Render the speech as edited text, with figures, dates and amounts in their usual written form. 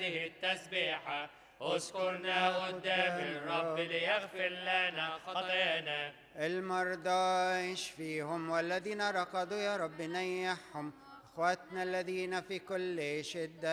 هذه التسبيحة. اذكرنا قدام الرب ليغفر لنا خطايانا. المرضى اشفيهم، والذين رقدوا يا رب نيحهم، اخواتنا الذين في كل شدة